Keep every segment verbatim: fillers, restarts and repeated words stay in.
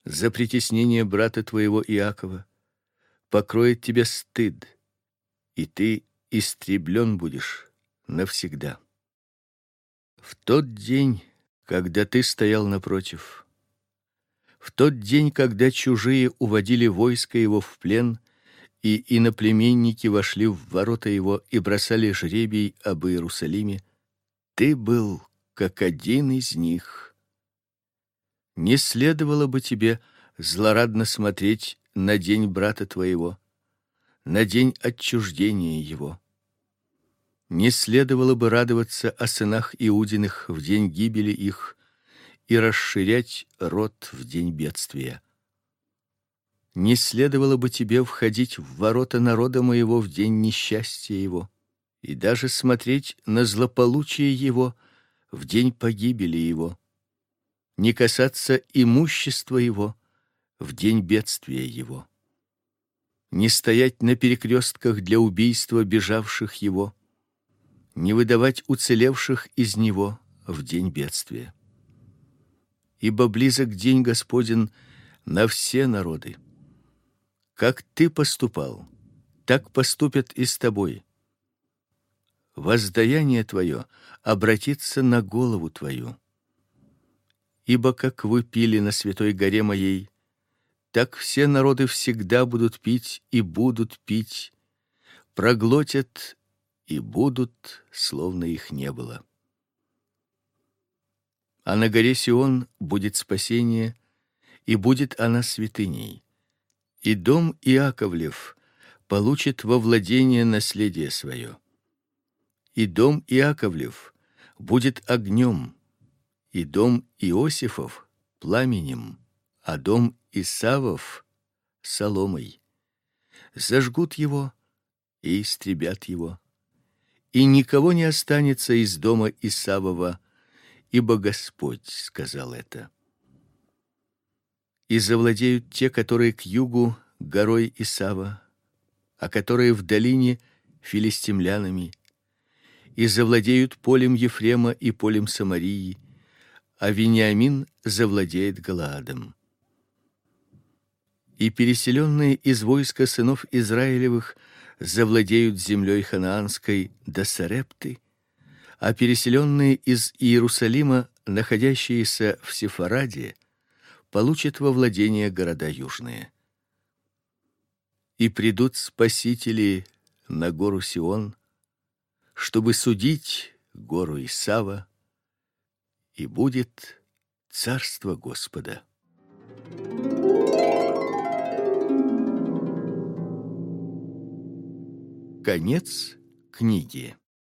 за притеснение брата твоего Иакова покроет тебя стыд, и ты истреблен будешь навсегда. В тот день, когда ты стоял напротив, в тот день, когда чужие уводили войско его в плен, и иноплеменники вошли в ворота его и бросали жребий об Иерусалиме, ты был как один из них. Не следовало бы тебе злорадно смотреть на день брата твоего, на день отчуждения его. Не следовало бы радоваться о сынах Иудиных в день гибели их и расширять род в день бедствия. Не следовало бы тебе входить в ворота народа моего в день несчастья его, и даже смотреть на злополучие его в день погибели его, не касаться имущества его в день бедствия его, не стоять на перекрестках для убийства бежавших его, не выдавать уцелевших из него в день бедствия. Ибо близок день Господень на все народы. Как ты поступал, так поступят и с тобой. Воздаяние твое обратится на голову твою. Ибо как вы пили на святой горе моей, так все народы всегда будут пить и будут пить, проглотят и будут, словно их не было. А на горе Сион будет спасение, и будет она святыней. И дом Иаковлев получит во владение наследие свое. И дом Иаковлев будет огнем, и дом Иосифов пламенем, а дом Исавов соломой. Зажгут его и истребят его, и никого не останется из дома Исавова, ибо Господь сказал это. И завладеют те, которые к югу горой Исава, а которые в долине филистимлянами, и завладеют полем Ефрема и полем Самарии, а Вениамин завладеет Галаадом. И переселенные из войска сынов Израилевых завладеют землей ханаанской до Сарепты, а переселенные из Иерусалима, находящиеся в Сефараде, получат во владение города южные. И придут спасители на гору Сион, чтобы судить гору Исава, и будет царство Господа. Конец книги.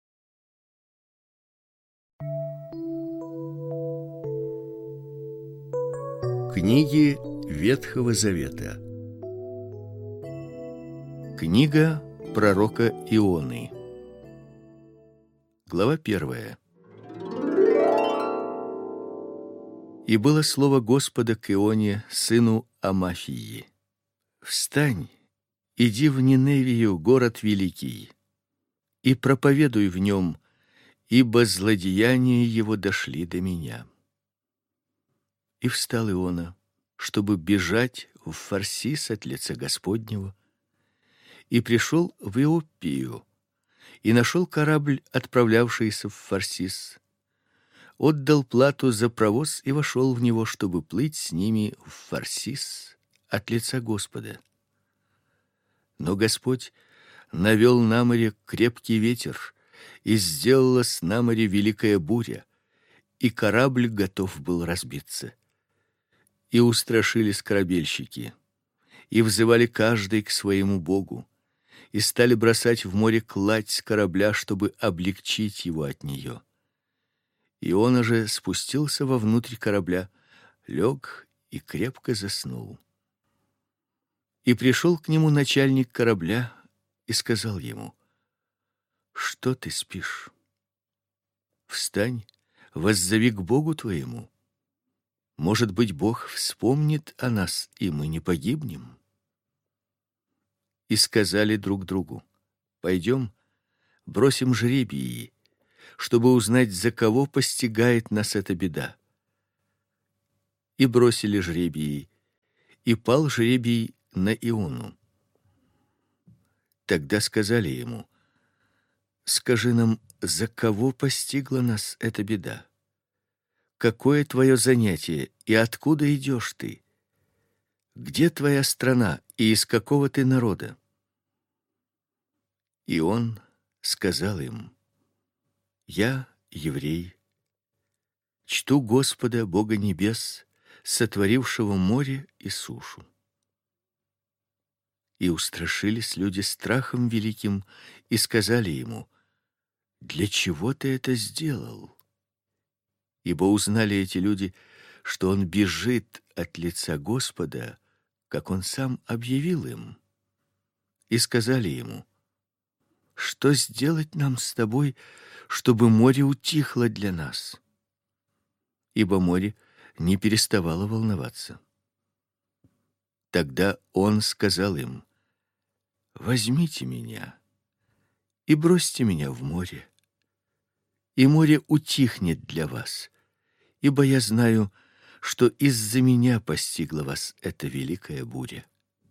Книги Ветхого Завета. Книга пророка Ионы. Глава первая. И было слово Господа к Ионе, сыну Амафии: «Встань, иди в Ниневию, город великий, и проповедуй в нем, ибо злодеяния его дошли до меня». И встал Иона, чтобы бежать в Фарсис от лица Господнего, и пришел в Иоппию, и нашел корабль, отправлявшийся в Фарсис, отдал плату за провоз и вошел в него, чтобы плыть с ними в Фарсис от лица Господа. Но Господь навел на море крепкий ветер, и сделалась на море великая буря, и корабль готов был разбиться. И устрашились корабельщики, и взывали каждый к своему богу, и стали бросать в море кладь с корабля, чтобы облегчить его от нее. Иона же спустился вовнутрь корабля, лег и крепко заснул. И пришел к нему начальник корабля и сказал ему: «Что ты спишь? Встань, воззови к Богу твоему. Может быть, Бог вспомнит о нас, и мы не погибнем». И сказали друг другу: «Пойдем, бросим жребии, чтобы узнать, за кого постигает нас эта беда». И бросили жребии, и пал жребий на Иону. Тогда сказали ему: «Скажи нам, за кого постигла нас эта беда? Какое твое занятие и откуда идешь ты? Где твоя страна и из какого ты народа?» И он сказал им: «Я еврей, чту Господа, Бога небес, сотворившего море и сушу». И устрашились люди страхом великим и сказали ему: «Для чего ты это сделал?» Ибо узнали эти люди, что он бежит от лица Господа, как он сам объявил им. И сказали ему: «Что сделать нам с тобой, чтобы море утихло для нас?» Ибо море не переставало волноваться. Тогда он сказал им: «Возьмите меня и бросьте меня в море, и море утихнет для вас, ибо я знаю, что из-за меня постигла вас эта великая буря».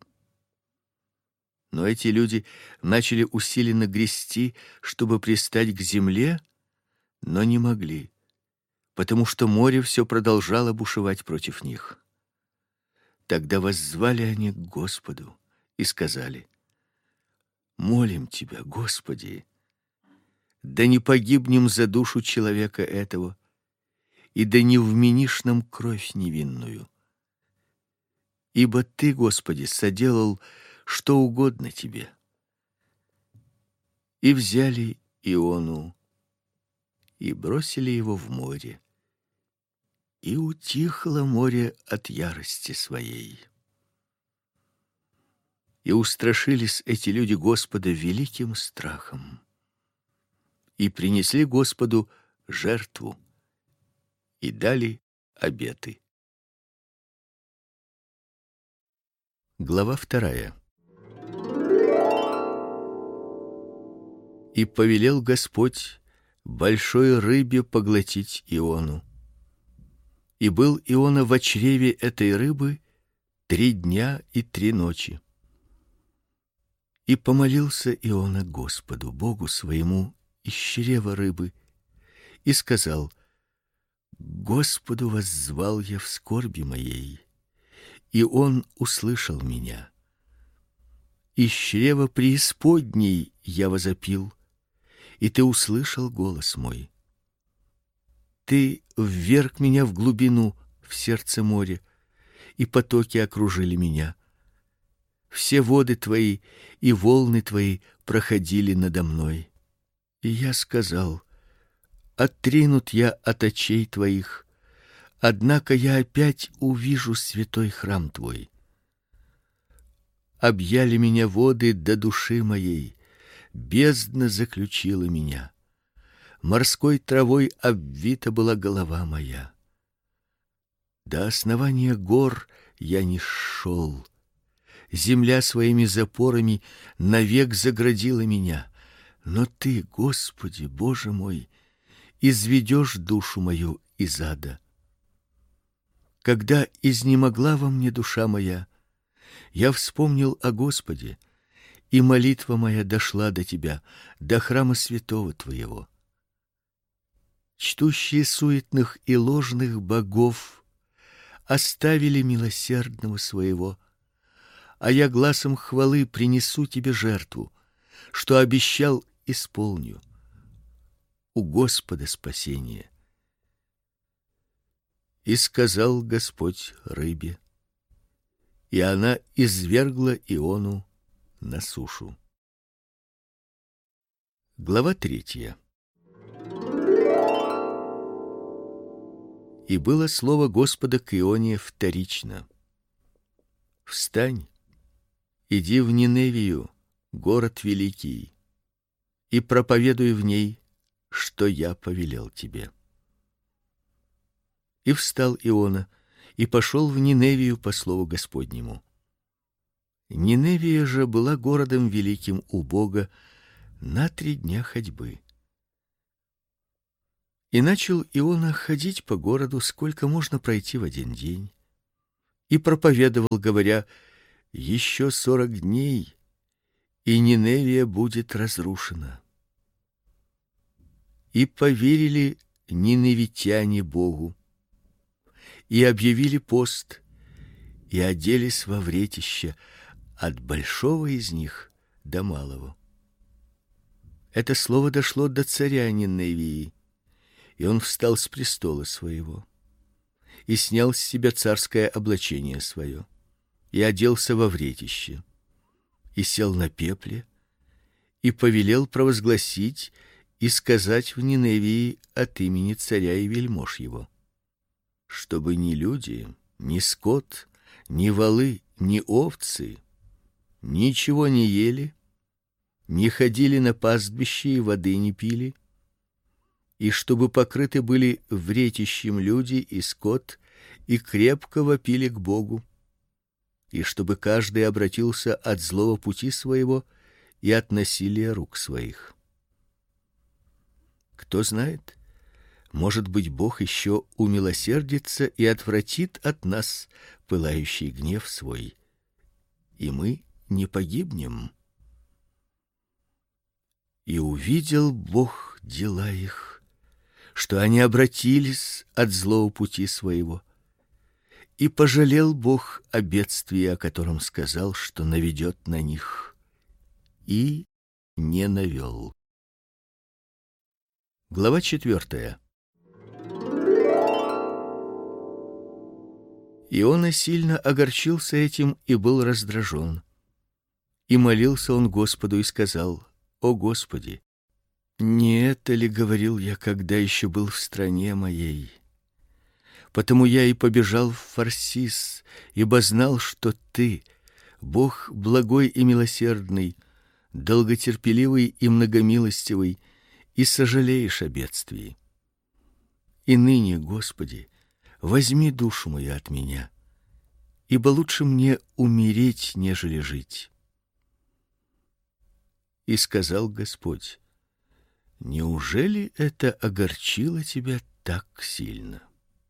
Но эти люди начали усиленно грести, чтобы пристать к земле, но не могли, потому что море все продолжало бушевать против них. Тогда воззвали они к Господу и сказали: «Молим Тебя, Господи, да не погибнем за душу человека этого, и да не вменишь нам кровь невинную. Ибо Ты, Господи, соделал что угодно Тебе». И взяли Иону и бросили его в море, и утихло море от ярости своей. И устрашились эти люди Господа великим страхом, и принесли Господу жертву, и дали обеты. Глава вторая. И повелел Господь большой рыбе поглотить Иону. И был Иона во чреве этой рыбы три дня и три ночи. И помолился Иона Господу, Богу своему, из чрева рыбы, и сказал: «Господу воззвал я в скорби моей, и Он услышал меня. Из чрева преисподней я возопил, и Ты услышал голос мой. Ты вверг меня в глубину, в сердце моря, и потоки окружили меня. Все воды Твои и волны Твои проходили надо мной. И я сказал: отринут я от очей Твоих, однако я опять увижу святой храм Твой. Объяли меня воды до души моей, бездна заключила меня. Морской травой обвита была голова моя. До основания гор я не шел. Земля своими запорами навек заградила меня. Но Ты, Господи, Боже мой, изведешь душу мою из ада. Когда изнемогла во мне душа моя, я вспомнил о Господе, и молитва моя дошла до Тебя, до храма святого Твоего. Чтущие суетных и ложных богов оставили милосердного своего, а я гласом хвалы принесу Тебе жертву, что обещал, исполню. У Господа спасение. И сказал Господь рыбе, и она извергла Иону на сушу. Глава третья. И было слово Господа к Ионе вторично: «Встань, иди в Ниневию, город великий, и проповедуй в ней, что я повелел тебе». И встал Иона и пошел в Ниневию по слову Господнему. Ниневия же была городом великим у Бога на три дня ходьбы. И начал Иона ходить по городу, сколько можно пройти в один день. и проповедовал, говоря: еще сорок дней, и Ниневия будет разрушена. И поверили ниневитяне Богу, и объявили пост, и оделись во вретище от большого из них до малого. Это слово дошло до царя Ниневии, и он встал с престола своего, и снял с себя царское облачение свое, и оделся во вретище, и сел на пепле, и повелел провозгласить и сказать в Ниневии от имени царя и вельмож его, чтобы ни люди, ни скот, ни волы, ни овцы ничего не ели, не ходили на пастбище и воды не пили, и чтобы покрыты были вретищем люди и скот, и крепко вопили к Богу, и чтобы каждый обратился от злого пути своего и от насилия рук своих. Кто знает, может быть, Бог еще умилосердится и отвратит от нас пылающий гнев свой, и мы не погибнем. И увидел Бог дела их, что они обратились от злого пути своего, и пожалел Бог о бедствии, о котором сказал, что наведет на них, и не навел. Глава четвертая. Иона сильно огорчился этим и был раздражен. И молился он Господу и сказал: «О Господи, не это ли говорил я, когда еще был в стране моей? Потому я и побежал в Фарсис, ибо знал, что Ты, Бог благой и милосердный, долготерпеливый и многомилостивый, и сожалеешь о бедствии. И ныне, Господи, возьми душу мою от меня, ибо лучше мне умереть, нежели жить». И сказал Господь: «Неужели это огорчило тебя так сильно?»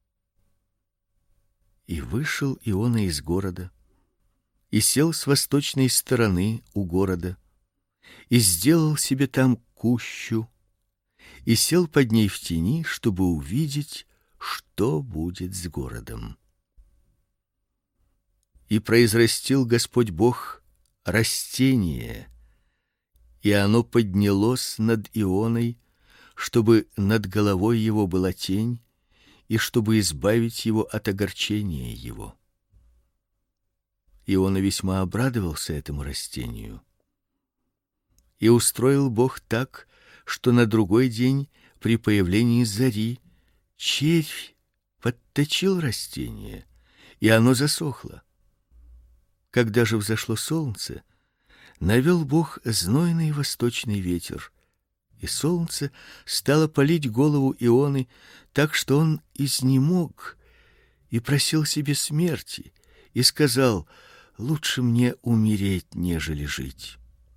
И вышел Иона из города, и сел с восточной стороны у города, и сделал себе там кущу, и сел под ней в тени, чтобы увидеть, что будет с городом. И произрастил Господь Бог растение, и оно поднялось над Ионой, чтобы над головой его была тень, и чтобы избавить его от огорчения его. Иона весьма обрадовался этому растению. И устроил Бог так, что на другой день при появлении зари червь подточил растение, и оно засохло. Когда же взошло солнце, навел Бог знойный восточный ветер, и солнце стало палить голову Ионы, так что он изнемог и просил себе смерти, и сказал: «Лучше мне умереть, нежели жить».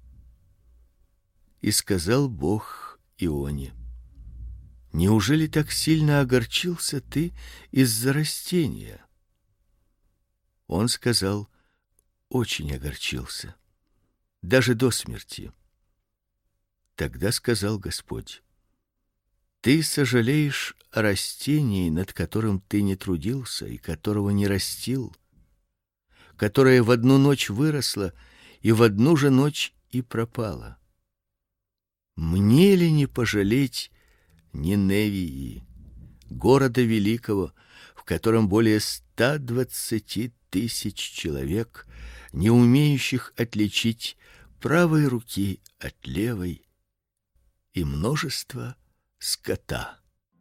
И сказал Бог Ионе: «Неужели так сильно огорчился ты из-за растения?» Он сказал: «Очень огорчился, даже до смерти». Тогда сказал Господь: «Ты сожалеешь о растении, над которым ты не трудился и которого не растил, которое в одну ночь выросло и в одну же ночь и пропало. Мне ли не пожалеть Ниневии, города великого, в котором более ста двадцати тысяч человек, не умеющих отличить правой руки от левой, и множество скота?»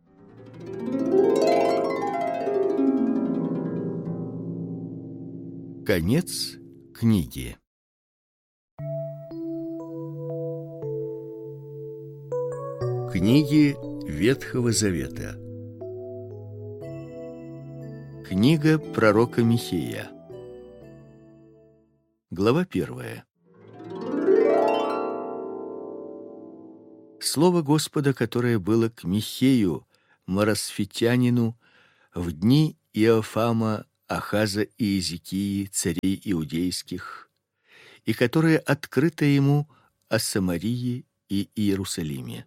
Конец книги. Книги Ветхого Завета. Книга пророка Михея. Глава первая. Слово Господа, которое было к Михею, Марасфитянину, в дни Иофама Ахаза и Иезекии, царей иудейских, и которое открыто ему о Самарии и Иерусалиме.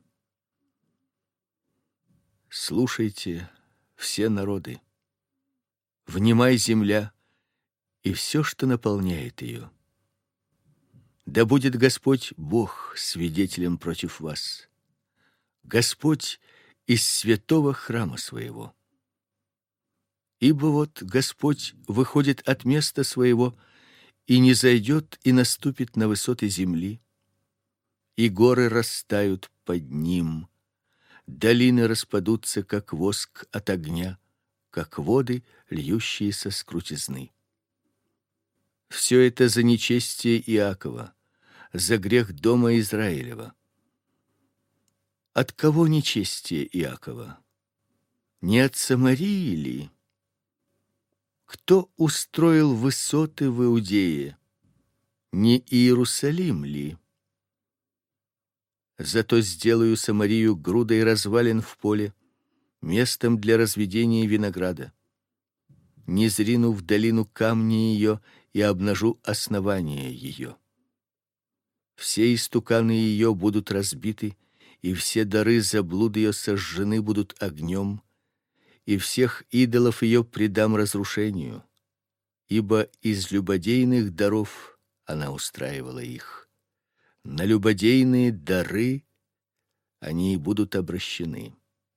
Слушайте, все народы, внимай, земля, и все, что наполняет ее. Да будет Господь Бог свидетелем против вас, Господь из святого храма своего. Ибо вот Господь выходит от места своего и не зайдет и наступит на высоты земли, и горы растают под ним, долины распадутся, как воск от огня, как воды, льющиеся с крутизны. Все это за нечестие Иакова, за грех дома Израилева. От кого нечестие Иакова? Не от Самарии ли? Кто устроил высоты в Иудее? Не Иерусалим ли? Зато сделаю Самарию грудой развалин в поле, местом для разведения винограда. Низрину в долину камни ее и обнажу основание ее. Все истуканы ее будут разбиты, и все дары заблуд ее сожжены будут огнем, и всех идолов ее предам разрушению, ибо из любодейных даров она устраивала их. На любодейные дары они и будут обращены.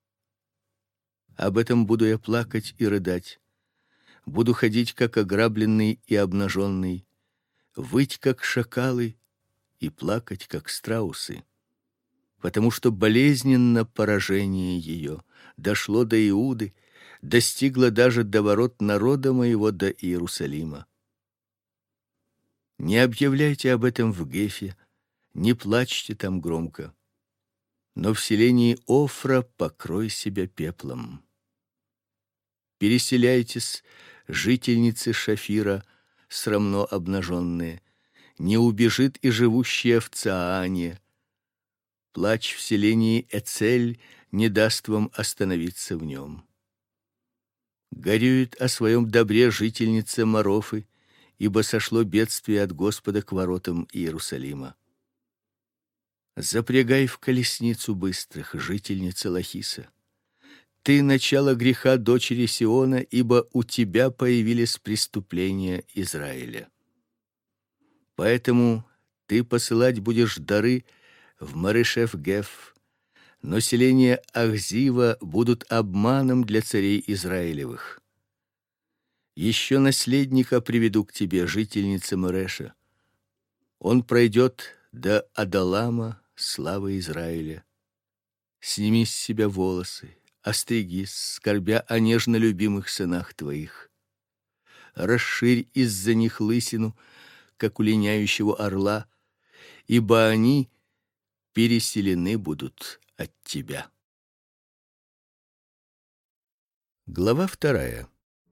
Об этом буду я плакать и рыдать, буду ходить, как ограбленный и обнаженный, выть, как шакалы, и плакать, как страусы, потому что болезненно поражение ее дошло до Иуды, достигло даже до ворот народа моего, до Иерусалима. Не объявляйте об этом в Гефе, не плачьте там громко, но в селении Офра покрой себя пеплом. Переселяйтесь, жительницы Шафира, срамно обнаженные, не убежит и живущая в Цаане. Плач в селении Эцель не даст вам остановиться в нем. Горюет о своем добре жительница Марофы, ибо сошло бедствие от Господа к воротам Иерусалима. Запрягай в колесницу быстрых, жительница Лахиса. Ты начало греха дочери Сиона, ибо у тебя появились преступления Израиля. Поэтому ты посылать будешь дары в Марешев-Геф, но селения Ахзива будут обманом для царей Израилевых. Еще наследника приведу к тебе, жительница Мареша. Он пройдет до Адалама, славы Израиля. Сними с себя волосы, остригись, скорбя о нежно любимых сынах твоих. Расширь из-за них лысину, как у линяющего орла, ибо они переселены будут от тебя. Глава вторая.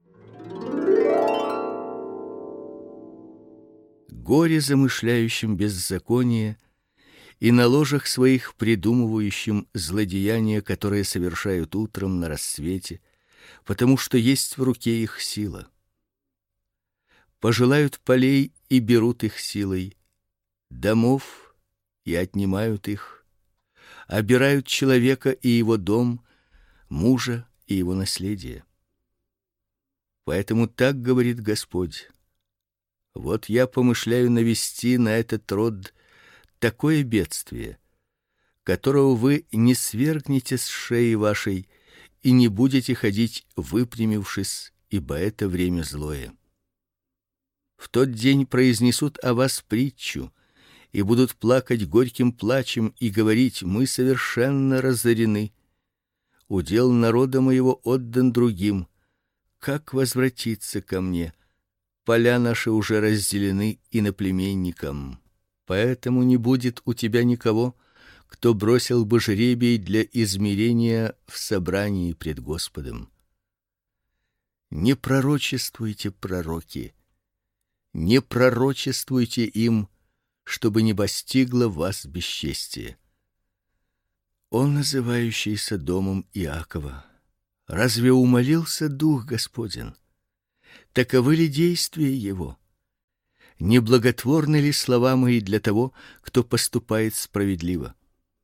Горе замышляющим беззаконие и на ложах своих придумывающим злодеяния, которые совершают утром на рассвете, потому что есть в руке их сила. Пожелают полей и берут их силой, домов и отнимают их, обирают человека и его дом, мужа и его наследие. Поэтому так говорит Господь: вот я помышляю навести на этот род такое бедствие, которого вы не свергнете с шеи вашей и не будете ходить выпрямившись, ибо это время злое. В тот день произнесут о вас притчу и будут плакать горьким плачем и говорить: мы совершенно разорены. Удел народа моего отдан другим. Как возвратиться ко мне? Поля наши уже разделены иноплеменникам. Поэтому не будет у тебя никого, кто бросил бы жребий для измерения в собрании пред Господом. Не пророчествуйте, пророки, не пророчествуйте им, чтобы не постигло вас бесчестие. Он, называющийся домом Иакова, разве умолился Дух Господень? Таковы ли действия его? Неблаготворны ли слова мои для того, кто поступает справедливо?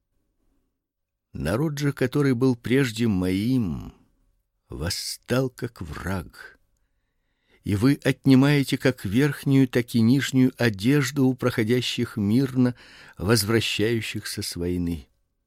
Народ же, который был прежде моим, восстал как враг. И вы отнимаете как верхнюю, так и нижнюю одежду у проходящих мирно, возвращающихся с войны.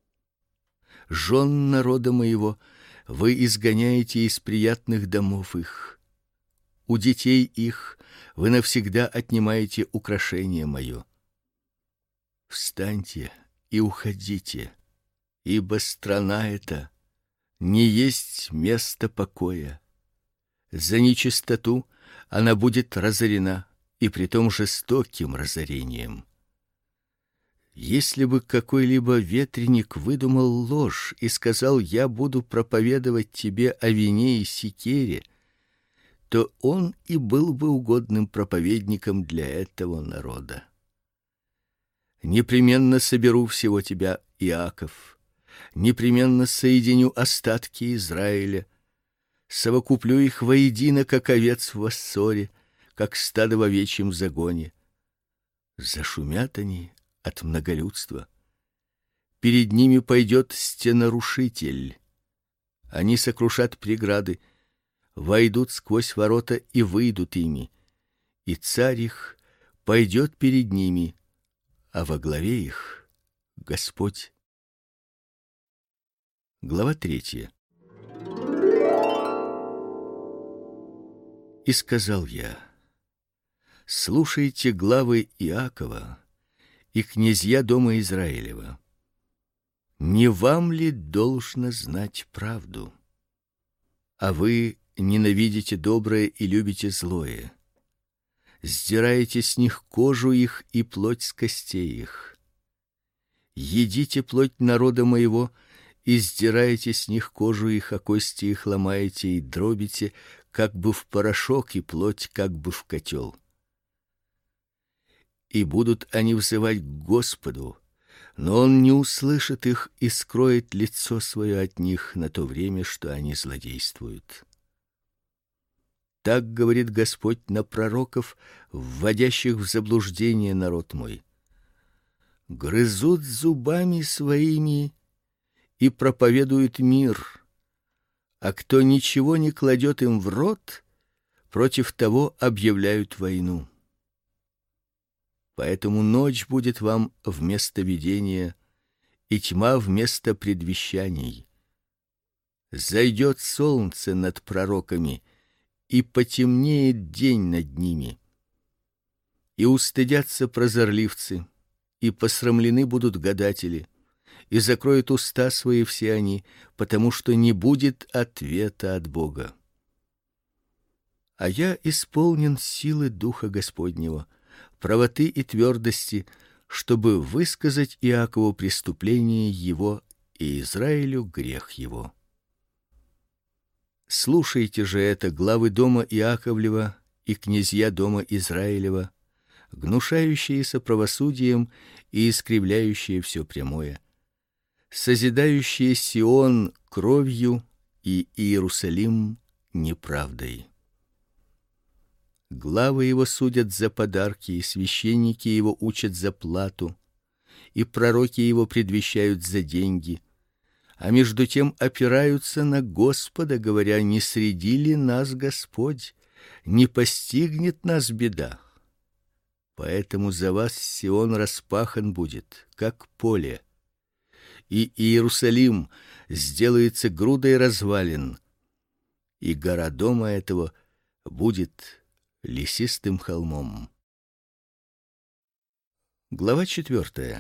Жен народа моего вы изгоняете из приятных домов их. У детей их вы навсегда отнимаете украшение мое. Встаньте и уходите, ибо страна эта не есть место покоя. За нечистоту она будет разорена, и притом жестоким разорением. Если бы какой-либо ветреник выдумал ложь и сказал: я буду проповедовать тебе о вине и секере, то он и был бы угодным проповедником для этого народа. Непременно соберу всего тебя, Иаков, непременно соединю остатки Израиля, совокуплю их воедино, как овец в воссоре, как стадо в овечьем загоне. Зашумят они от многолюдства. Перед ними пойдет стенорушитель. Они сокрушат преграды, войдут сквозь ворота и выйдут ими, и царь их пойдет перед ними, а во главе их Господь. Глава третья. И сказал я: слушайте главы Иакова и князья дома Израилева. Не вам ли должно знать правду? А вы ненавидите доброе и любите злое. Сдираете с них кожу их и плоть с костей их. Едите плоть народа моего и сдираете с них кожу их, а кости их ломаете и дробите, как бы в порошок, и плоть как бы в котел. И будут они взывать к Господу, но он не услышит их и скроет лицо свое от них на то время, что они злодействуют. Так говорит Господь на пророков, вводящих в заблуждение народ мой. Грызут зубами своими и проповедуют мир, а кто ничего не кладет им в рот, против того объявляют войну. Поэтому ночь будет вам вместо видения, и тьма вместо предвещаний. Зайдет солнце над пророками, и потемнеет день над ними. И устыдятся прозорливцы, и посрамлены будут гадатели, и закроют уста свои все они, потому что не будет ответа от Бога. А я исполнен силы Духа Господнего, правоты и твердости, чтобы высказать Иакову преступление его и Израилю грех его. Слушайте же это, главы дома Иаковлева и князья дома Израилева, гнушающиеся правосудием и искривляющие все прямое, созидающие Сион кровью и Иерусалим неправдой. Главы его судят за подарки, и священники его учат за плату, и пророки его предвещают за деньги, а между тем опираются на Господа, говоря: не среди ли нас Господь, не постигнет нас беда. Поэтому за вас Сион распахан будет, как поле, и Иерусалим сделается грудой развалин, и гора дома этого будет лесистым холмом. Глава четвертая.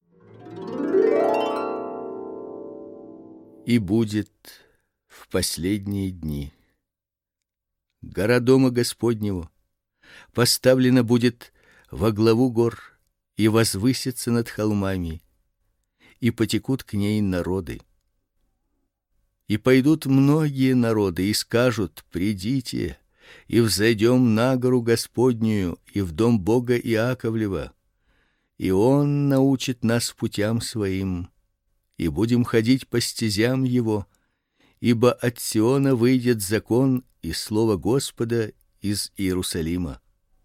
И будет в последние дни гора дома Господнего поставлена будет во главу гор и возвысится над холмами, и потекут к ней народы. И пойдут многие народы и скажут: придите и взойдем на гору Господнюю и в дом Бога Иаковлева, и он научит нас путям своим, и будем ходить по стезям его, ибо от Сиона выйдет закон и слово Господа из Иерусалима.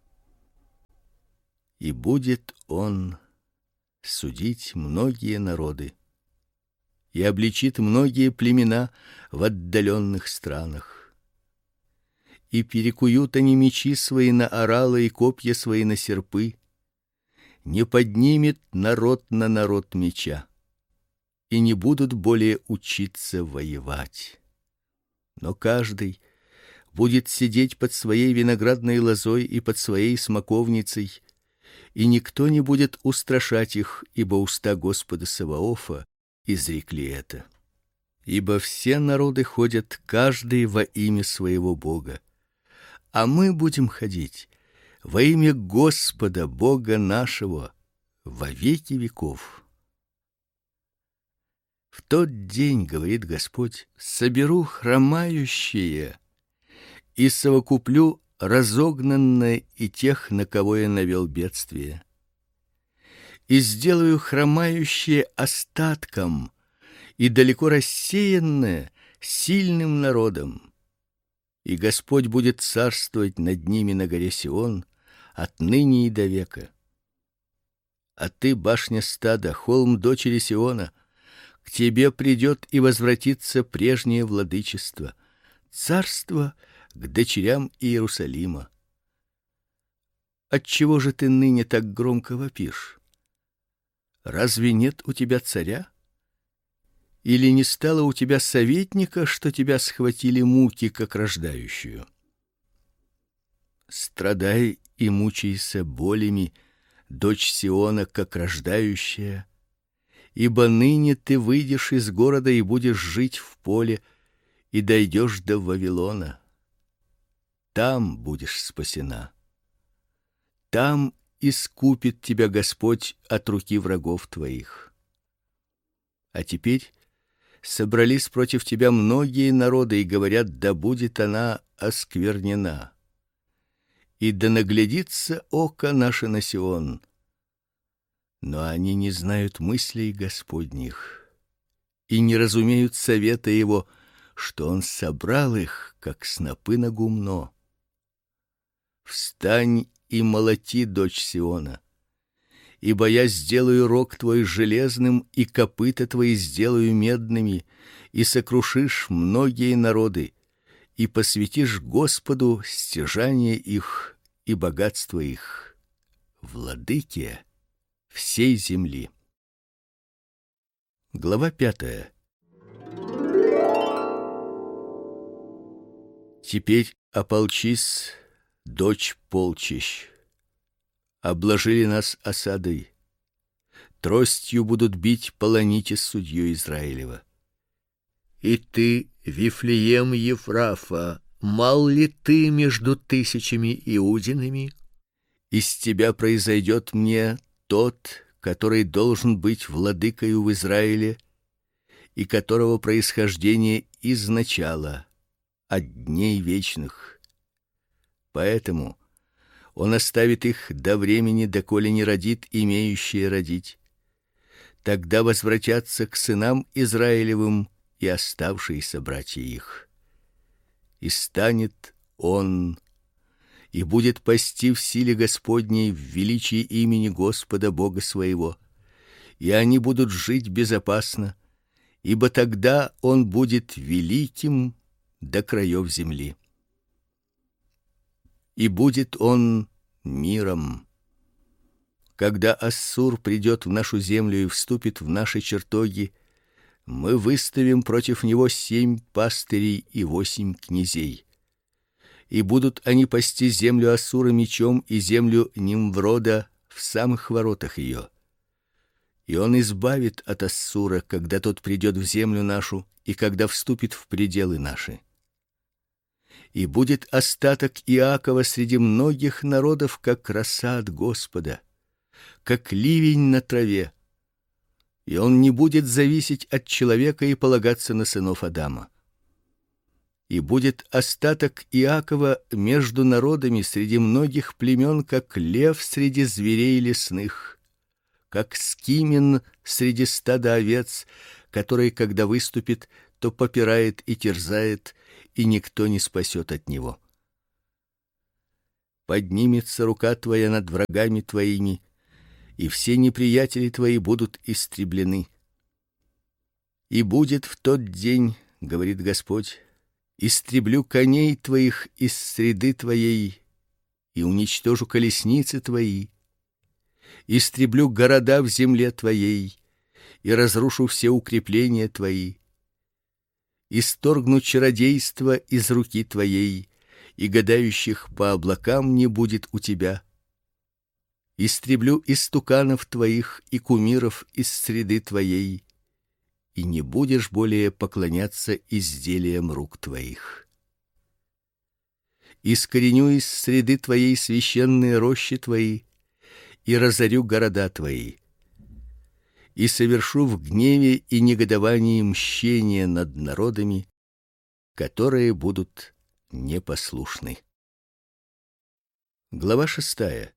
И будет он судить многие народы и обличит многие племена в отдаленных странах. И перекуют они мечи свои на оралы и копья свои на серпы. Не поднимет народ на народ меча, и не будут более учиться воевать. Но каждый будет сидеть под своей виноградной лозой и под своей смоковницей, и никто не будет устрашать их, ибо уста Господа Саваофа изрекли это. Ибо все народы ходят каждый во имя своего Бога, а мы будем ходить во имя Господа Бога нашего во веки веков. В тот день, говорит Господь, соберу хромающие и совокуплю разогнанные и тех, на кого я навел бедствие, и сделаю хромающие остатком и далеко рассеянное сильным народом. И Господь будет царствовать над ними на горе Сион отныне и до века. А ты, башня стада, холм дочери Сиона, к тебе придет и возвратится прежнее владычество, царство к дочерям Иерусалима. Отчего же ты ныне так громко вопишь? Разве нет у тебя царя? Или не стало у тебя советника, что тебя схватили муки, как рождающую? Страдай и мучайся болями, дочь Сиона, как рождающая, ибо ныне ты выйдешь из города и будешь жить в поле, и дойдешь до Вавилона. Там будешь спасена. Там искупит тебя Господь от руки врагов твоих. А теперь собрались против тебя многие народы и говорят: да будет она осквернена. И да наглядится око наше на Сион. Но они не знают мыслей Господних и не разумеют совета его, что он собрал их, как снопы на гумно. Встань и молоти, дочь Сиона, ибо я сделаю рог твой железным, и копыта твои сделаю медными, и сокрушишь многие народы, и посвятишь Господу стяжание их и богатство их, владыке всей земли. Глава пятая. Теперь ополчись, дочь полчищ. Обложили нас осадой. Тростью будут бить полоните судью Израилева. И ты, Вифлеем Ефрафа, мал ли ты между тысячами иудинами? Из тебя произойдет мне тот, который должен быть владыкою в Израиле, и которого происхождение изначало, от дней вечных. Поэтому он оставит их до времени, доколе не родит имеющие родить. Тогда возвратятся к сынам Израилевым и оставшиеся братья их. И станет он и будет пасти в силе Господней, в величии имени Господа Бога своего, и они будут жить безопасно, ибо тогда он будет великим до краев земли. И будет он миром. Когда Ассур придет в нашу землю и вступит в наши чертоги, мы выставим против него семь пастырей и восемь князей. И будут они пасти землю Ассура мечом и землю Нимврода в самых воротах ее. И он избавит от Ассура, когда тот придет в землю нашу и когда вступит в пределы наши. И будет остаток Иакова среди многих народов, как роса от Господа, как ливень на траве. И он не будет зависеть от человека и полагаться на сынов Адама. И будет остаток Иакова между народами среди многих племен, как лев среди зверей лесных, как скимин среди стада овец, который, когда выступит, то попирает и терзает, и никто не спасет от него. поднимется рука твоя над врагами твоими, и все неприятели твои будут истреблены. И будет в тот день, говорит Господь, истреблю коней твоих из среды твоей и уничтожу колесницы твои, истреблю города в земле твоей и разрушу все укрепления твои, исторгну чародейство из руки твоей, и гадающих по облакам не будет у тебя. Истреблю истуканов твоих и кумиров из среды твоей, и не будешь более поклоняться изделиям рук твоих. Искореню из среды твоей священные рощи твои и разорю города твои, и совершу в гневе и негодовании мщение над народами, которые будут непослушны. Глава шестая.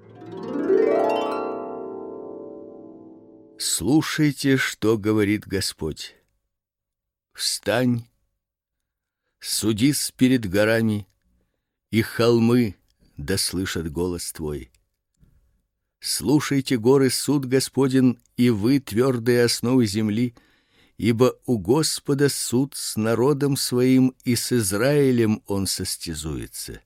Слушайте, что говорит Господь. Встань, судись перед горами, и холмы да слышат голос твой. Слушайте, горы, суд Господен, и вы, твердые основы земли, ибо у Господа суд с народом своим, и с Израилем он состязуется.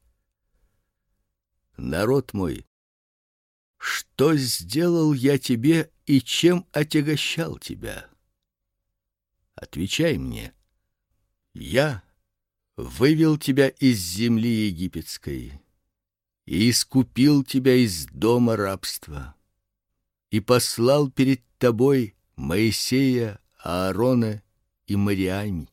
Народ мой, что сделал я тебе и чем отягощал тебя? Отвечай мне. Я вывел тебя из земли египетской и искупил тебя из дома рабства, и послал перед тобой Моисея, Аарона и Мариами.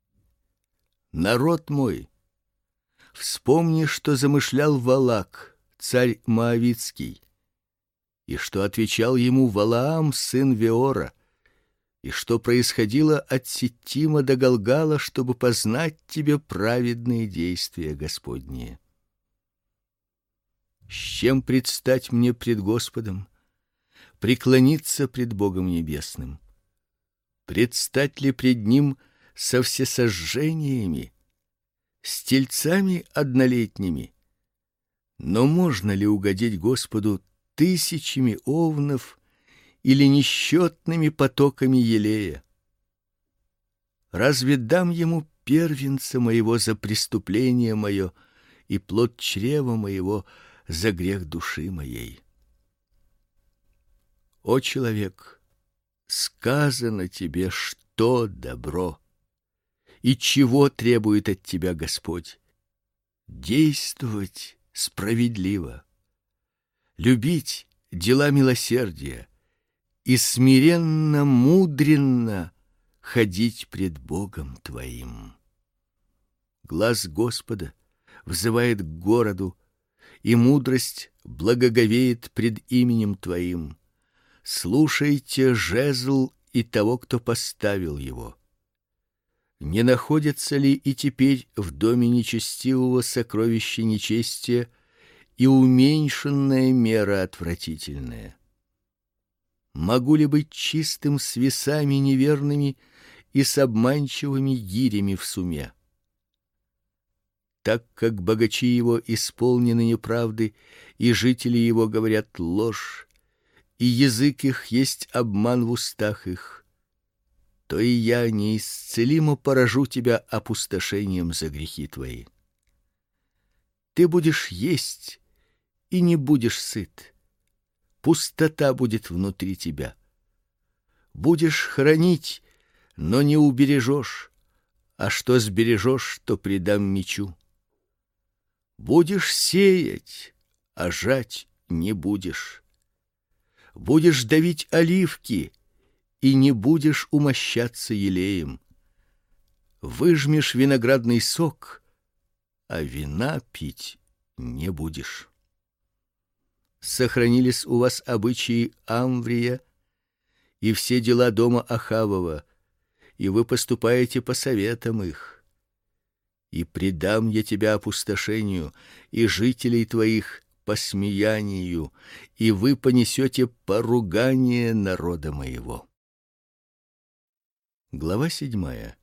Народ мой, вспомни, что замышлял Валак, царь Моавитский, и что отвечал ему Валаам, сын Веора, и что происходило от Ситтима до Галгала, чтобы познать тебе праведные действия Господние. С чем предстать мне пред Господом, преклониться пред Богом небесным? Предстать ли пред Ним со всесожжениями, с тельцами однолетними? Но можно ли угодить Господу тысячами овнов или несчетными потоками елея? Разве дам Ему первенца моего за преступление мое и плод чрева моего за грех души моей? О человек, сказано тебе, что добро, и чего требует от тебя Господь: действовать справедливо, любить дела милосердия и смиренно, мудренно ходить пред Богом твоим. Глаз Господа взывает к городу, и мудрость благоговеет пред именем твоим. Слушайте жезл и того, кто поставил его. Не находится ли и теперь в доме нечестивого сокровище нечестия и уменьшенная мера отвратительная? Могу ли быть чистым с весами неверными и с обманчивыми гирями в суме? Так как богачи его исполнены неправды, и жители его говорят ложь, и язык их есть обман в устах их, то и я неисцелимо поражу тебя опустошением за грехи твои. Ты будешь есть и не будешь сыт, пустота будет внутри тебя. Будешь хранить, но не убережешь, а что сбережешь, то предам мечу. Будешь сеять, а жать не будешь. Будешь давить оливки, и не будешь умощаться елеем. Выжмешь виноградный сок, а вина пить не будешь. Сохранились у вас обычаи Амврия и все дела дома Ахавова, и вы поступаете по советам их. И предам я тебя опустошению, и жителей твоих по смеянию, и вы понесете поругание народа моего. Глава седьмая.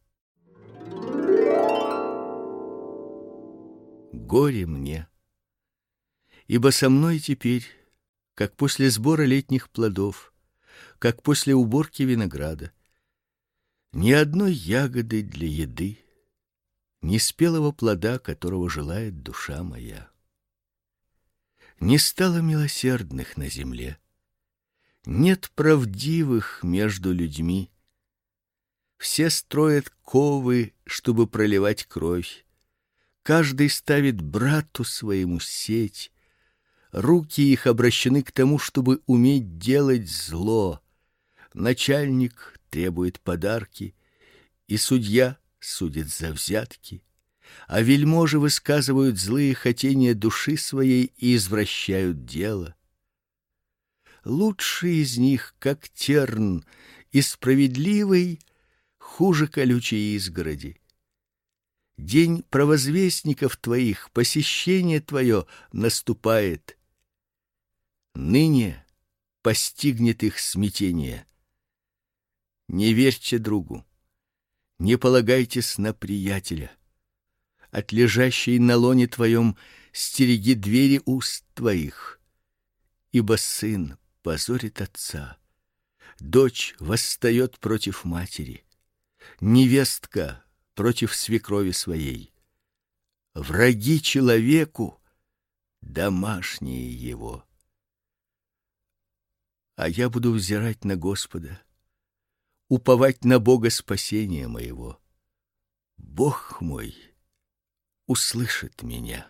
Горе мне, Ибо со мной теперь, как после сбора летних плодов, как после уборки винограда, ни одной ягоды для еды, ни спелого плода, которого желает душа моя. Не стало милосердных на земле, нет правдивых между людьми. Все строят ковы, чтобы проливать кровь. Каждый ставит брату своему сеть. Руки их обращены к тому, чтобы уметь делать зло. Начальник требует подарки, и судья судит за взятки, а вельможи высказывают злые хотения души своей и извращают дело. Лучший из них, как терн, и справедливый хуже колючей изгороди. День провозвестников твоих, посещение твое наступает. Ныне постигнет их смятение. Не верьте другу, не полагайтесь на приятеля. От лежащей на лоне твоем стереги двери уст твоих, ибо сын позорит отца, дочь восстает против матери, невестка против свекрови своей. Враги человеку — домашние его. А я буду взирать на Господа, уповать на Бога спасения моего. Бог мой услышит меня.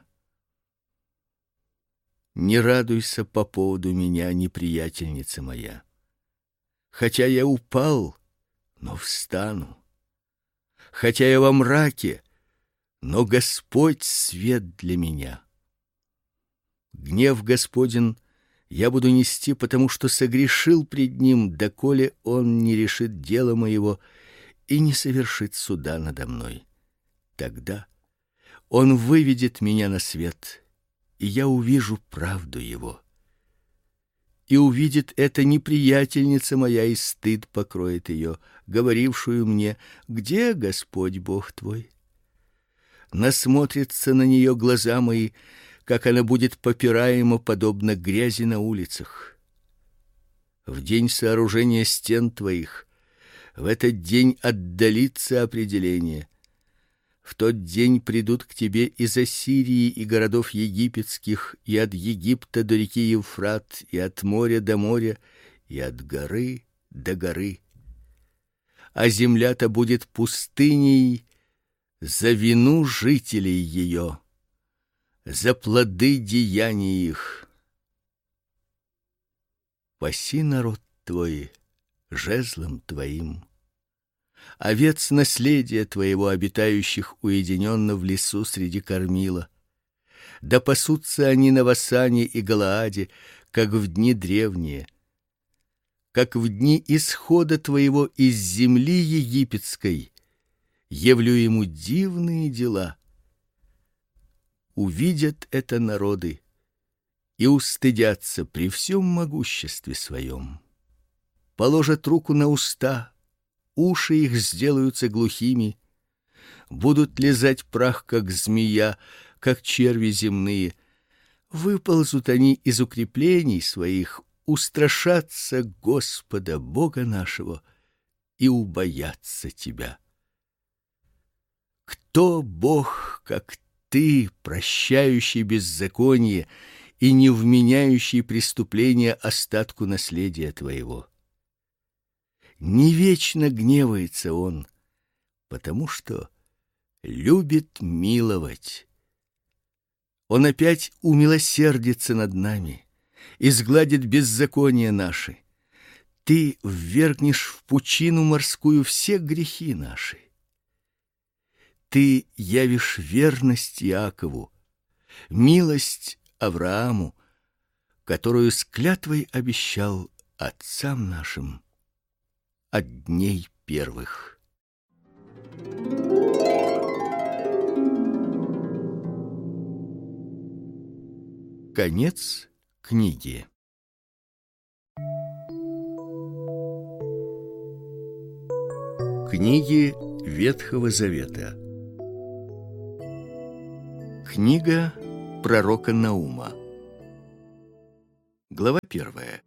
Не радуйся по поводу меня, неприятельница моя. Хотя я упал, но встану. Хотя я во мраке, но Господь свет для меня. Гнев Господень я буду нести, потому что согрешил пред Ним, доколе Он не решит дело моего и не совершит суда надо мной. Тогда Он выведет меня на свет, и я увижу правду Его. И увидит это неприятельница моя, и стыд покроет ее, говорившую мне: где Господь Бог твой? Насмотрятся на нее глаза мои, как она будет попираема, подобно грязи на улицах. В день сооружения стен твоих, в этот день отдалится определение. В тот день придут к тебе из Ассирии и городов египетских, и от Египта до реки Евфрат, и от моря до моря, и от горы до горы. А земля-то будет пустыней за вину жителей ее, за плоды деяний их. Паси народ твой жезлом твоим, овец наследия твоего, обитающих уединенно в лесу среди кормила. Да пасутся они на Васане и Галааде, как в дни древние, как в дни исхода твоего из земли египетской. Явлю ему дивные дела. Увидят это народы и устыдятся при всем могуществе своем. Положат руку на уста, уши их сделаются глухими, будут лизать прах, как змея, как черви земные. Выползут они из укреплений своих, устрашатся Господа, Бога нашего, и убоятся тебя. Кто Бог, как ты, прощающий беззаконие и не вменяющий преступления остатку наследия твоего? Не вечно гневается Он, потому что любит миловать. Он опять умилосердится над нами и сгладит беззакония наши. Ты ввергнешь в пучину морскую все грехи наши. Ты явишь верность Иакову, милость Аврааму, которую с клятвой обещал отцам нашим от дней первых. Конец книги. Книги Ветхого Завета. Книга пророка Наума. Глава первая.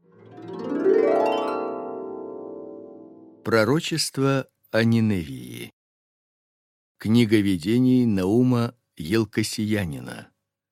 Пророчество о Ниневии. Книга видений Наума Елкосиянина.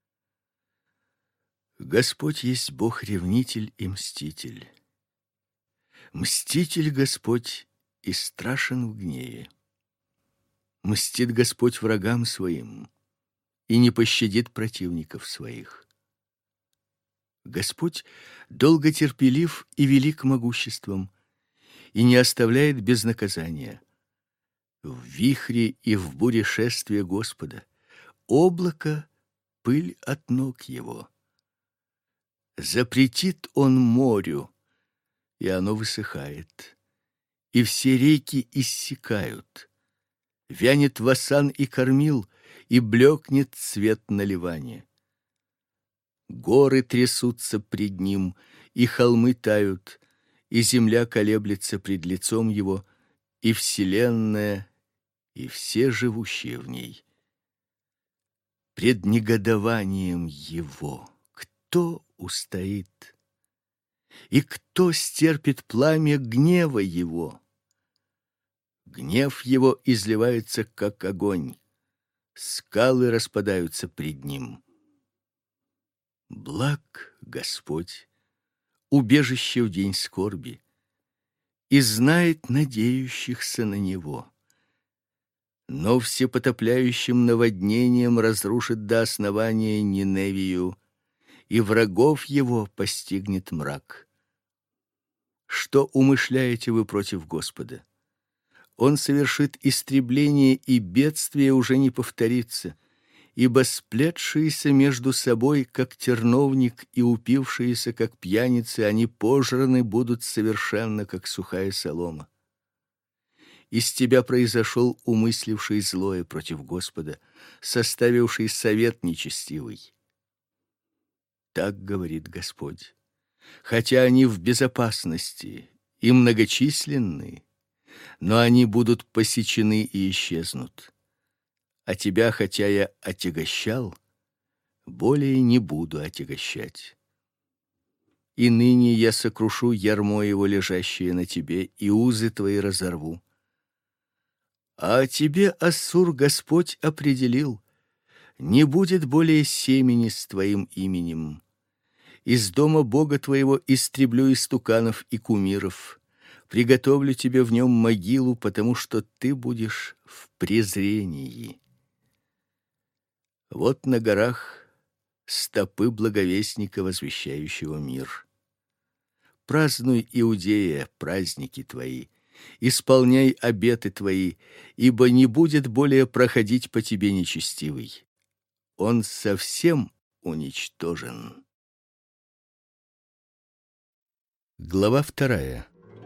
Господь есть Бог-ревнитель и мститель. Мститель Господь и страшен в гневе. Мстит Господь врагам своим и не пощадит противников своих. Господь долготерпелив и велик могуществом, и не оставляет без наказания. В вихре и в буре шествия Господа, облако — пыль от ног его. Запретит он морю, и оно высыхает, и все реки иссякают. Вянет васан и кормил, и блекнет цвет наливания. Горы трясутся пред ним, и холмы тают, и земля колеблется пред лицом его, и вселенная, и все живущие в ней. Пред негодованием его кто устоит? И кто стерпит пламя гнева его? Гнев его изливается, как огонь, скалы распадаются пред ним. Благ Господь, убежище в день скорби, и знает надеющихся на Него. Но всепотопляющим наводнением разрушит до основания Ниневию, и врагов его постигнет мрак. Что умышляете вы против Господа? Он совершит истребление, и бедствие уже не повторится, ибо сплетшиеся между собой, как терновник, и упившиеся, как пьяницы, они пожраны будут совершенно, как сухая солома. Из тебя произошел умысливший злое против Господа, составивший совет нечестивый. Так говорит Господь: хотя они в безопасности и многочисленны, но они будут посечены и исчезнут. А тебя, хотя я отягощал, более не буду отягощать. И ныне я сокрушу ярмо его, лежащее на тебе, и узы твои разорву. А тебе, Ассур, Господь определил: не будет более семени с твоим именем. Из дома Бога твоего истреблю истуканов и кумиров, приготовлю тебе в нем могилу, потому что ты будешь в презрении. Вот на горах стопы благовестника, возвещающего мир. Празднуй, Иудея, праздники твои, исполняй обеты твои, ибо не будет более проходить по тебе нечестивый. Он совсем уничтожен. Глава вторая.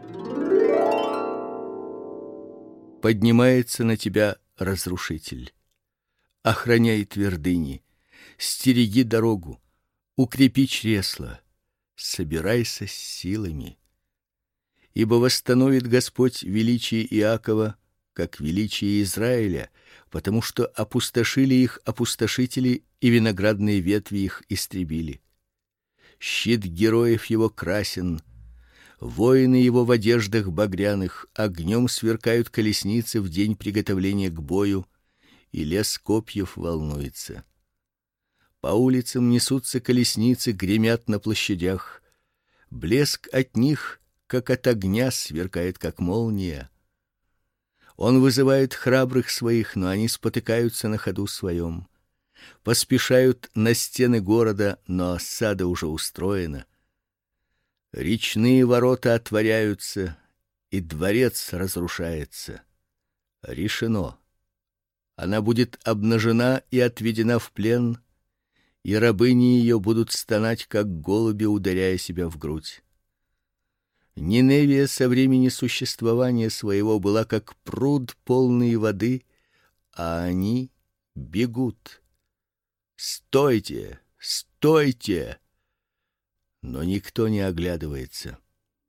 Поднимается на тебя разрушитель. Охраняй твердыни, стереги дорогу, укрепи чресла, собирайся с силами. Ибо восстановит Господь величие Иакова, как величие Израиля, потому что опустошили их опустошители, и виноградные ветви их истребили. Щит героев его красен, воины его в одеждах багряных, огнем сверкают колесницы в день приготовления к бою, и лес копьев волнуется. По улицам несутся колесницы, гремят на площадях. Блеск от них, как от огня, сверкает, как молния. Он вызывает храбрых своих, но они спотыкаются на ходу своем. Поспешают на стены города, но осада уже устроена. Речные ворота отворяются, и дворец разрушается. Решено. Она будет обнажена и отведена в плен, и рабыни ее будут стонать, как голуби, ударяя себя в грудь. Ниневия со времени существования своего была как пруд, полный воды, а они бегут. Стойте, стойте! Но никто не оглядывается.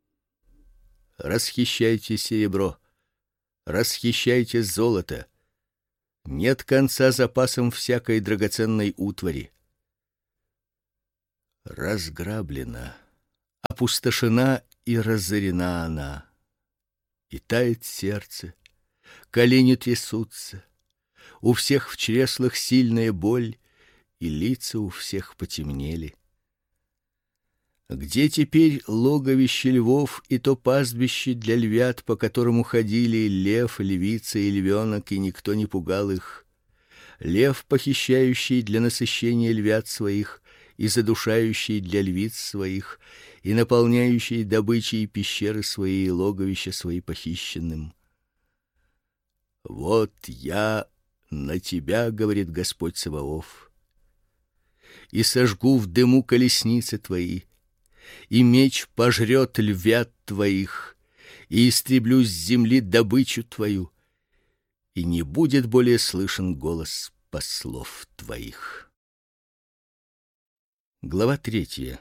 Расхищайте серебро, расхищайте золото. Нет конца запасам всякой драгоценной утвари. Разграблено, опустошена и разорена она, и тает сердце, колени трясутся, у всех в чреслах сильная боль, и лица у всех потемнели. Где теперь логовище львов и то пастбище для львят, по которому ходили лев, львица и львенок, и никто не пугал их? Лев, похищающий для насыщения львят своих, и задушающий для львиц своих, и наполняющий добычей пещеры свои и логовища свои похищенным. Вот я на тебя, говорит Господь Саваоф, и сожгу в дыму колесницы твои, и меч пожрет львят твоих, и истреблю с земли добычу твою, и не будет более слышен голос послов твоих. Глава третья.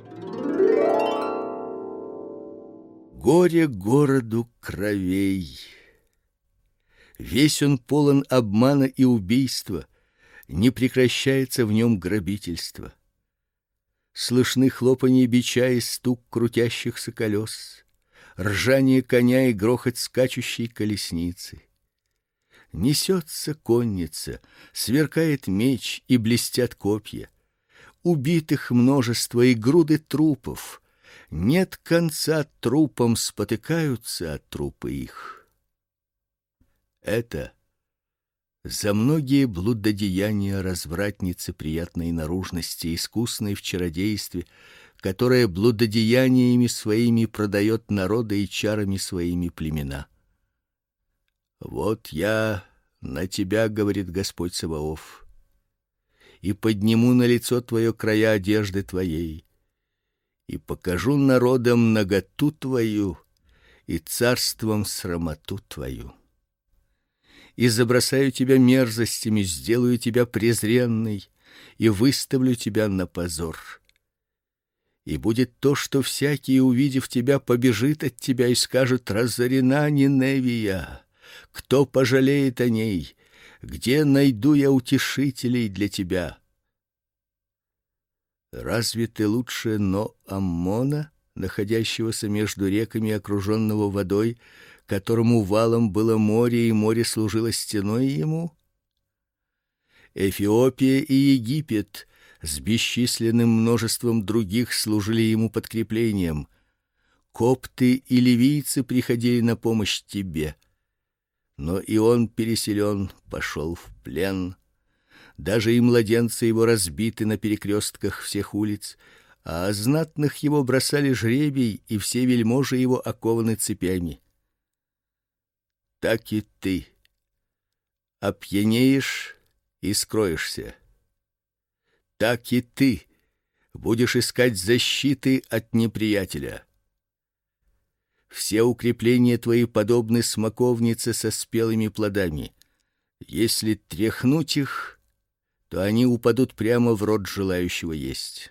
Горе городу кровей. Весь он полон обмана и убийства, не прекращается в нем грабительство. Слышны хлопанье бича и стук крутящихся колес, ржание коня и грохот скачущей колесницы. Несется конница, сверкает меч и блестят копья. Убитых множество и груды трупов. Нет конца трупам, спотыкаются от трупы их. Это за многие блудодеяния развратницы приятной наружности, искусной в чародействе, которая блудодеяниями своими продает народы и чарами своими племена. Вот я на тебя, говорит Господь Саваоф, и подниму на лицо твое края одежды твоей, и покажу народам наготу твою и царством срамоту твою. И забросаю тебя мерзостями, сделаю тебя презренной и выставлю тебя на позор. И будет то, что всякий, увидев тебя, побежит от тебя и скажет: разорена Ниневия. Кто пожалеет о ней? Где найду я утешителей для тебя? Разве ты лучше Но-Аммона, находящегося между реками, окруженного водой, которому валом было море, и море служило стеной ему? Эфиопия и Египет с бесчисленным множеством других служили ему подкреплением. Копты и ливийцы приходили на помощь тебе. Но и он переселен, пошел в плен. Даже и младенцы его разбиты на перекрестках всех улиц, а знатных его бросали жребий, и все вельможи его окованы цепями. Так и ты опьянеешь и скроешься. Так и ты будешь искать защиты от неприятеля. Все укрепления твои подобны смоковнице со спелыми плодами. Если тряхнуть их, то они упадут прямо в рот желающего есть.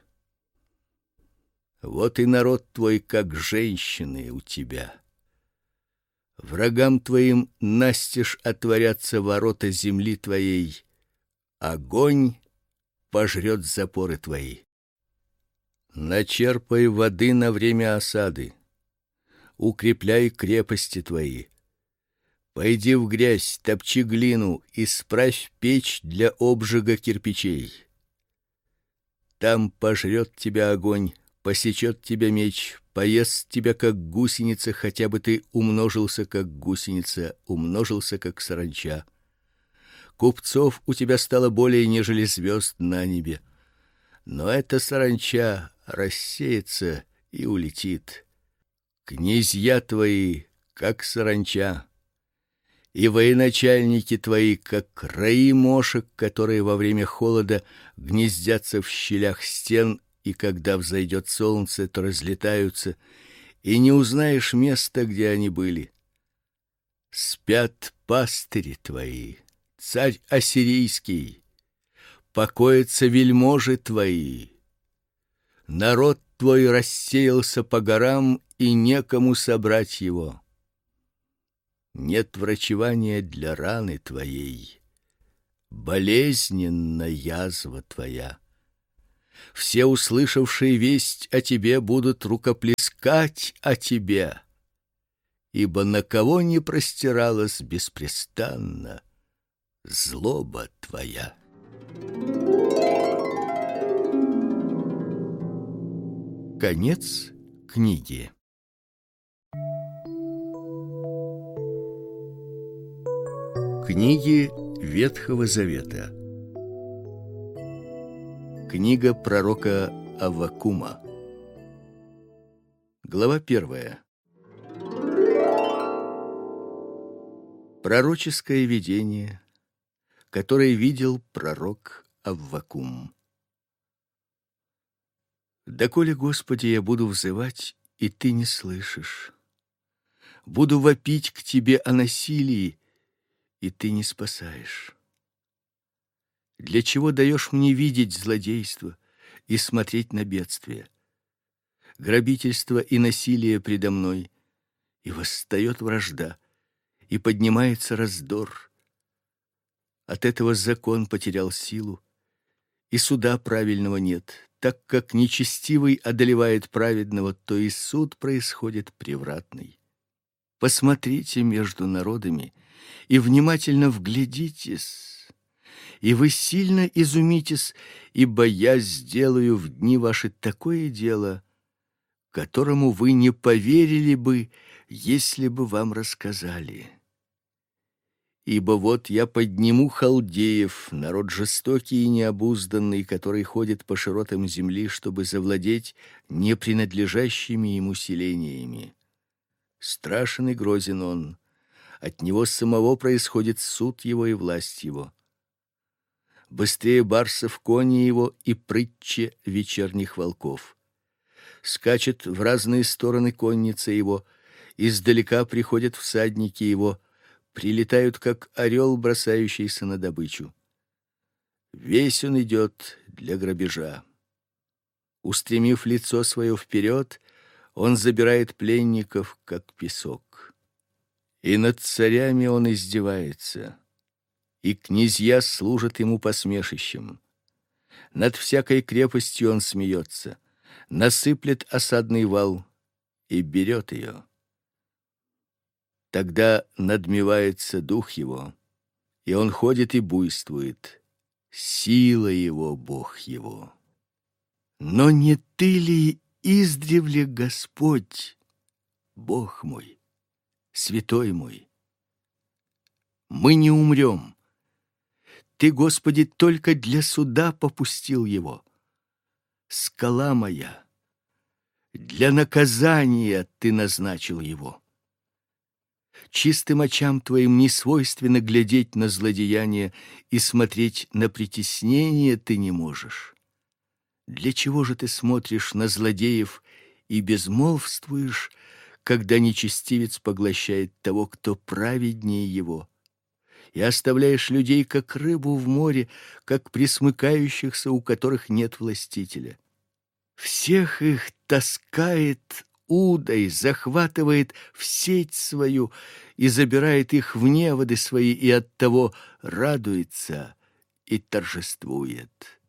Вот и народ твой, как женщины у тебя. Врагам твоим настежь отворятся ворота земли твоей. Огонь пожрет запоры твои. Начерпай воды на время осады. Укрепляй крепости твои. Пойди в грязь, топчи глину, исправь печь для обжига кирпичей. Там пожрет тебя огонь, посечет тебя меч, поест тебя как гусеница, хотя бы ты умножился как гусеница, умножился как саранча. Купцов у тебя стало более, нежели звезд на небе. Но эта саранча рассеется и улетит. Князья твои, как саранча, и военачальники твои, как раи мошек, которые во время холода гнездятся в щелях стен, и когда взойдет солнце, то разлетаются, и не узнаешь места, где они были. Спят пастыри твои, царь ассирийский, покоятся вельможи твои. Народ твой рассеялся по горам, и некому собрать его. Нет врачевания для раны твоей, болезненна язва твоя. Все услышавшие весть о тебе будут рукоплескать о тебе, ибо на кого не простиралась беспрестанно злоба твоя. Конец книги. Книги Ветхого Завета. Книга пророка Аввакума. Глава первая. Пророческое видение, которое видел пророк Аввакум. Доколе, Господи, я буду взывать, и Ты не слышишь. Буду вопить к Тебе о насилии, и Ты не спасаешь. Для чего даешь мне видеть злодейство и смотреть на бедствие, грабительство и насилие предо мной, и восстает вражда, и поднимается раздор. От этого закон потерял силу, и суда правильного нет. Так как нечестивый одолевает праведного, то и суд происходит превратный. Посмотрите между народами и внимательно вглядитесь, и вы сильно изумитесь, ибо я сделаю в дни ваши такое дело, которому вы не поверили бы, если бы вам рассказали. Ибо вот я подниму халдеев, народ жестокий и необузданный, который ходит по широтам земли, чтобы завладеть не принадлежащими ему селениями. Страшен и грозен он, от него самого происходит суд его и власть его. Быстрее барсов кони его и прытче вечерних волков. Скачет в разные стороны конница его, издалека приходят всадники его, прилетают, как орел, бросающийся на добычу. Весь он идет для грабежа. Устремив лицо свое вперед, он забирает пленников, как песок. И над царями он издевается, и князья служат ему посмешищем. Над всякой крепостью он смеется, насыплет осадный вал и берет ее. Тогда надмевается дух его, и он ходит и буйствует. Сила его, Бог его. Но не ты ли издревле Господь, Бог мой, святой мой? Мы не умрем. Ты, Господи, только для суда попустил его. Скала моя, для наказания ты назначил его. Чистым очам твоим не свойственно глядеть на злодеяние, и смотреть на притеснение ты не можешь. Для чего же ты смотришь на злодеев и безмолвствуешь, когда нечестивец поглощает того, кто праведнее его, и оставляешь людей, как рыбу в море, как пресмыкающихся, у которых нет властителя? Всех их таскает удой, захватывает в сеть свою и забирает их в неводы свои, и оттого радуется и торжествует.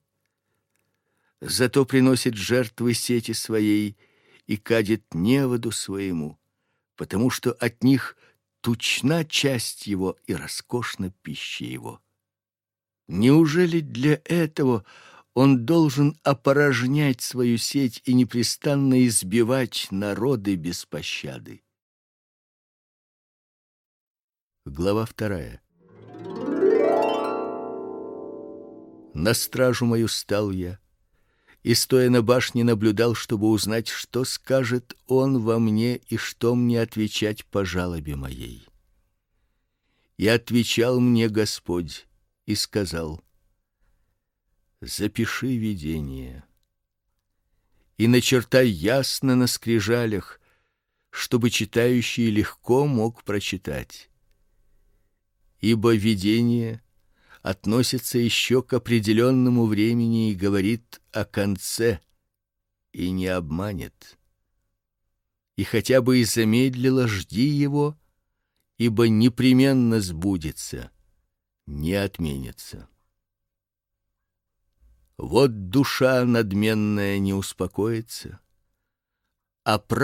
Зато приносит жертвы сети своей и кадит неводу своему, потому что от них тучна часть его и роскошна пища его. Неужели для этого он должен опорожнять свою сеть и непрестанно избивать народы без пощады? Глава вторая. На стражу мою стал я, и, стоя на башне, наблюдал, чтобы узнать, что скажет он во мне и что мне отвечать по жалобе моей. И отвечал мне Господь и сказал: запиши видение и начертай ясно на скрижалях, чтобы читающий легко мог прочитать. Ибо видение относится еще к определенному времени и говорит о конце, и не обманет. И хотя бы и замедлило, жди его, ибо непременно сбудется, не отменится. Вот душа надменная не успокоится, а